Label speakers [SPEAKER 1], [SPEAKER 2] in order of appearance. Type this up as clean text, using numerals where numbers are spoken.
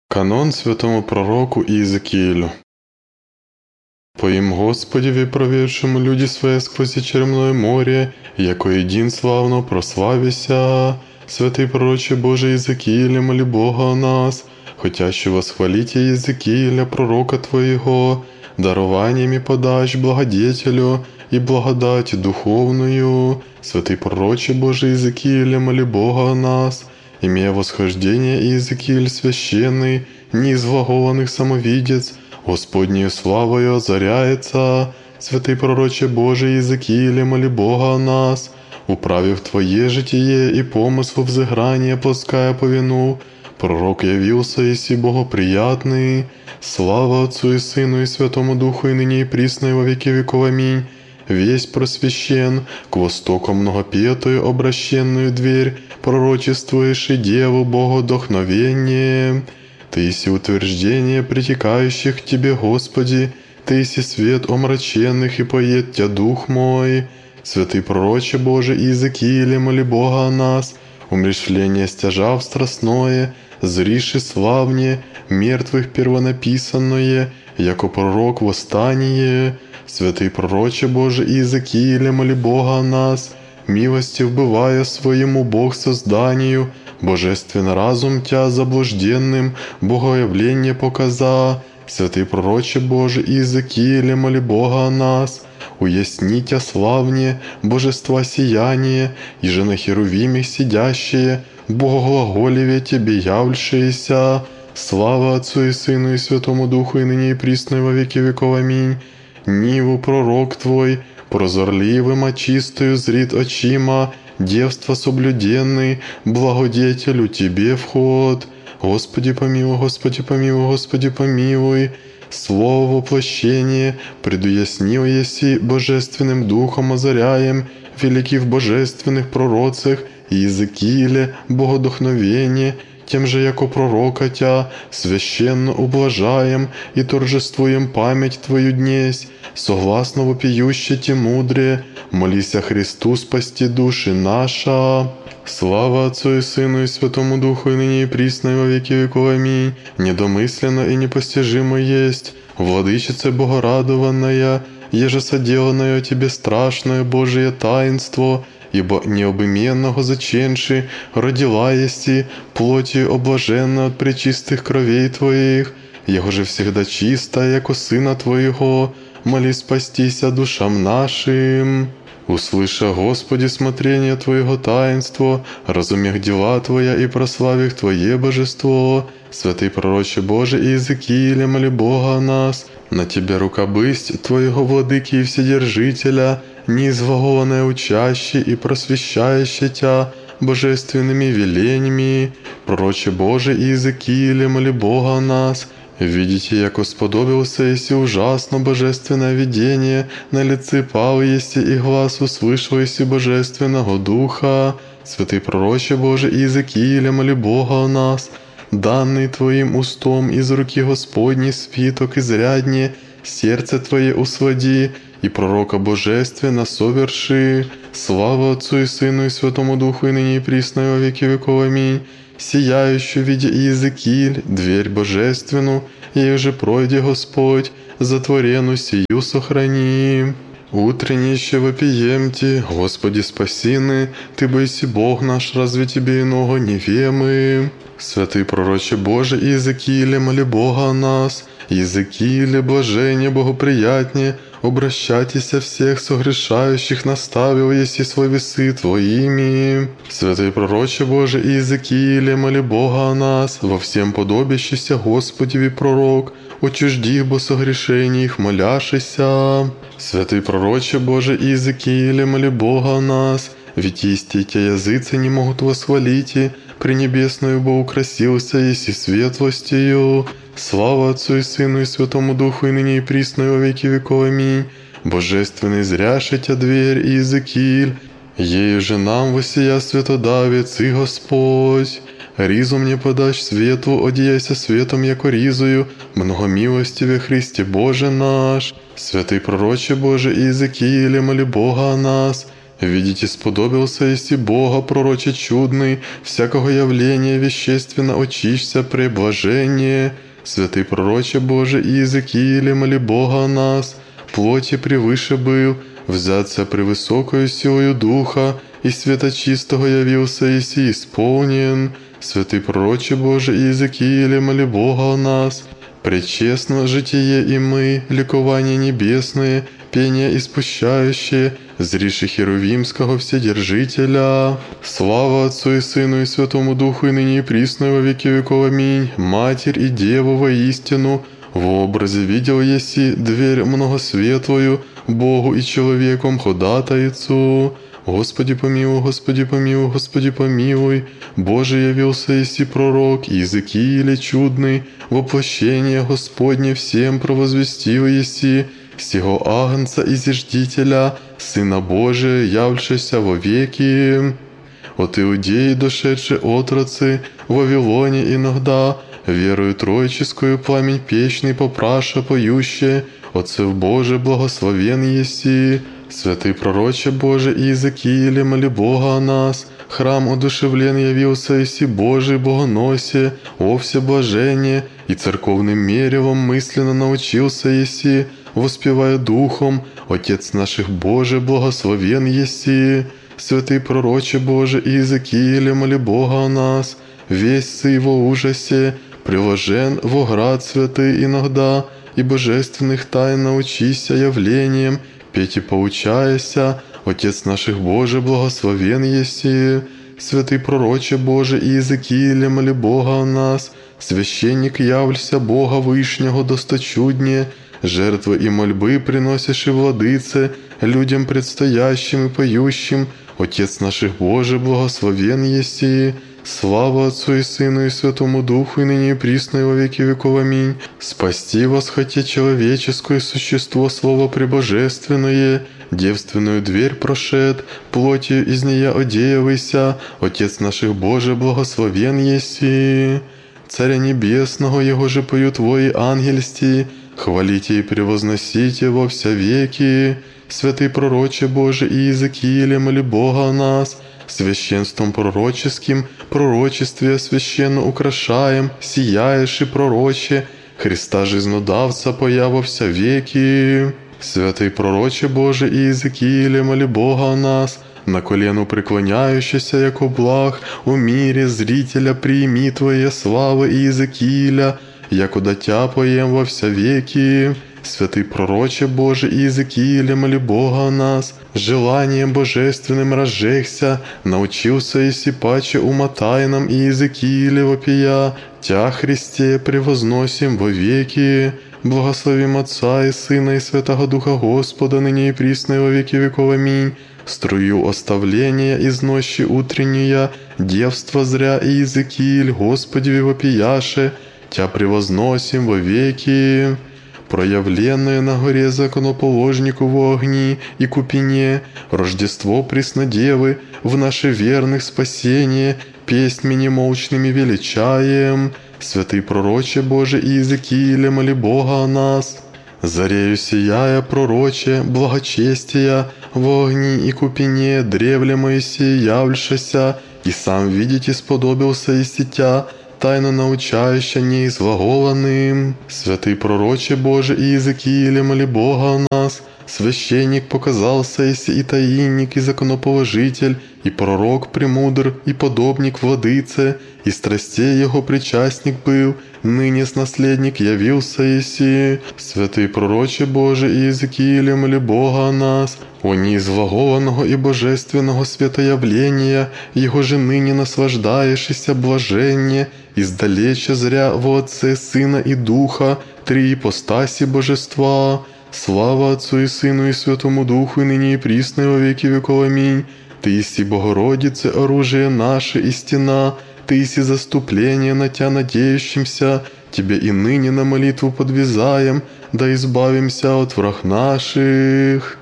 [SPEAKER 1] Канон святому пророку Иезекиилю. «По им Господеве, проведшему люди свои сквозь черное море, яко един славно прославися, святый пророче Божий Иезекииле, моли Бога о нас, хотяще восхвалите Иезекииля, пророка Твоего, дарованиями подач благодетелю и благодать духовную. Святый пророче Божий Иезекииле, моли Бога о нас, имея восхождение Иезекииль священный, неизглаголанных самовидец, Господнею славою озаряется. Святый пророче Божий Иезекииле, моли Бога о нас, управив Твое житие и помыслу взыграния плоская по вину, пророк явился еси богоприятный. Слава Отцу и Сыну и Святому Духу, и ныне и присно и во веки веков. Аминь. Весь просвящен, к востоку многопетую обращенную дверь, пророчествуешь и Деву Богодохновение. Ты еси утверждение притекающих к Тебе, Господи, Ты еси свет омраченных, и поет Тя Дух мой. Святый пророче Божий Иезекииле, моли Бога о нас, умерщвление стяжав страстное, зриши славне, мертвых первонаписанное, яко пророк восстание. Святый пророче Божий Иезекииле, моли Бога о нас, милостив бывая своему Бог созданию, божественно разум Тя заблужденным, богоявление показа. Святый пророче Божий Иезекииле, моли Бога о нас, уясни Тя славне, божества сияние, и же на херувимах сидящие, богоглаголеве Тебе являвшиеся. Слава Отцу и Сыну и Святому Духу, и ныне и присно и во веки веков. Аминь. Ниву пророк Твой, прозорливым очистою зрит очима, девство соблюденный, благодетелю Тебе вход. Господи помилуй, Господи помилуй, Господи помилуй. Слово воплощение предуяснил еси божественным духом озаряем, великий в божественных пророцах Иезекииле богодохновение, тем же, яко пророка Тя, священно ублажаем и торжествуем память Твою днесь, согласно вопиюще Ти мудрее, молися Христу спасти души наша. Слава Отцу и Сыну и Святому Духу, и ныне и присно и во веки веков. Аминь. Недомысленно и непостижимо есть, Владычице Богорадованная, еже соделанное Тебе страшное Божие таинство, ибо необыменного заченши родила еси, плотью облаженна от пречистых кровей Твоих, Его же всегда чистая, яко Сына Твоего, моли спастися душам нашим. Услыша, Господи, смотрение Твоего таинства, разумех дела Твоя и прославих Твое божество. Святый пророче Божий Иезекииле, моли Бога о нас, на Тебя рукобысть Твоего владыки и вседержителя, неизглаголанное учаще и просвещающее Тя божественными велениями. Пророче Божий Иезекииле, моли Бога о нас, видите, яко сподобился еси ужасно божественное видение, на лице пал еси и глаз услышал еси божественного Духа. Святый пророче Божий Иезекииле, моли Бога о нас, данный Твоим устом из руки Господней свиток изряднее, сердце Твое услади, и пророка божественно соверши. Слава Отцу и Сыну и Святому Духу, и ныне и присно и во веки веков. Аминь. Сияющую в виде Иезекииль, дверь божественную, ею же пройди Господь, затворену сию сохрани. Утреннище вопиемте, Господи спасины, Ты бойся Бог наш, разве Тебе иного не вемы? Святый пророче Божий Иезекииле, моли Бога о нас, Иезекииле, блажение богоприятнее, обращайтеся всех согрешающих, наставил еси свой весы Твоими. Святый пророче Божий Иезекииле, моли Бога о нас, во всем подобящийся Господеви пророк, отчужди бо согрешений их моляшися. Святый пророче Божий Иезекииле, моли Бога о нас, ведь исти те языцы не могут восхвалить, пренебесную бо украсился еси светлостью. Слава Отцу и Сыну и Святому Духу, и ныне и присно и во веки веков. Аминь. Божественный зряши Тя дверь Иезекииль, ею же нам воссия светодавец и Господь. Ризу мне подашь свету, одеяйся светом, яко ризою, многомилостиве Христе Боже наш. Святый пророче Божий Иезекииле, моли Бога о нас, Видите, сподобился еси Бога, пророче чудный, всякого явления вещественно очищся преблажение. Святый пророче Боже Иезекииле, моли Бога о нас, плоти превыше был, взяться превысокою силою Духа, и света чистого явился еси исполнен. Святый пророче Боже Иезекииле, моли Бога о нас, пречестно житие и мы, ликование небесное, пение испущающее, зриши Херувимского Вседержителя. Слава Отцу и Сыну и Святому Духу, и ныне и присно, и во веки веков. Аминь. Матерь и Деву воистину, в образе видел еси дверь многосветлую, Богу и человеком ходатайцу. Господи помилуй, Господи помилуй, Господи помилуй. Боже, явился еси пророк, Иезекииле чудный, воплощение Господне всем провозвестил еси, сего агнца и зиждителя, Сына Божия, являвшегося во веки. От Иудеи дошедшие отроцы, в Вавилоне иногда, верою троическую пламень печный попраша поюще, Отцев Боже, благословен еси. Святый пророче Боже Иезекииле, моли Бога о нас, храм одушевлен явился еси Божий богоносе, о всеблажение, и церковным меревом мысленно научился еси, воспевая духом, Отец наших Боже, благословен еси. Святый пророче Боже Иезекииле, моли Бога о нас, весь сы во ужасе, приложен во град святый иногда, и божественных тайн научися явлением, петь и поучаяся, Отец наших Боже, благословен еси. Святый пророче Боже Иезекииле, моли Бога о нас, священник явлься Бога Вышнего досточуднее, жертвы и мольбы приносишь и владыце, людям предстоящим и поющим, Отец наших Боже, благословен еси. Слава Отцу и Сыну и Святому Духу, и ныне и присно, и во веки веков. Аминь. Спасти вас хотя человеческое существо, Слово пребожественное, девственную дверь прошед, плотью из нея одеявайся, Отец наших Боже, благословен еси. Царя Небесного, Его же поют вои ангельсти, хвалите и превозносите во вся веки. Святый пророче Боже Иезекииле, моли Бога о нас, священством пророческим, пророчестве священно украшаем, сияешь и пророче, Христа жизнодавца поява вся веки. Святый пророче Боже Иезекииле, моли Бога о нас, на колену преклоняющийся, яко благ, о мире зрителя приими Твоя славы Иезекииля, яко дитя поем во вся веки. Святый пророче Боже Иезекииле, моли Бога о нас, желанием божественным разжегся, научился еси паче ума тайнам Иезекииле вопия, Тя, Христе, превозносим во веки. Благословим Отца и Сына и Святого Духа Господа, ныне и присно и во веки веков. Аминь. Струю оставления из ночи утренняя, девство зря Иезекииль, Господи вопияше, Тя превозносим во веки. Проявленное на горе законоположнику во огни и купине, Рождество Преснодевы, в наше верных спасение, песнями немолчными величаем. Святый пророче Боже Иезекииле, моли Бога о нас. Зарею сияя, пророче, благочестия, в огни и купине древле Моисея явлшася, и сам видите сподобился и сетя, тайно научающая неизглаголанным. Святый пророче Боже Иезекииле, моли Бога о нас, священник показался еси и таинник, и законоположитель, и пророк премудр, и подобник владыце, и страстей его причастник был, ныне с наследник явился еси. Святый пророче Боже Иезекииле, моли Бога о нас, о неизглаголанного и божественного светоявления, его же ныне наслаждаешься блаженне, издалече зря во Отце, Сына и Духа, три ипостаси Божества. Слава Отцу и Сыну и Святому Духу, и ныне и присно и во веки веков. Аминь. Ты еси Богородице, оружие наше и стена, Ты еси заступление на Тя надеющимся, Тебе и ныне на молитву подвязаем, да избавимся от враг наших.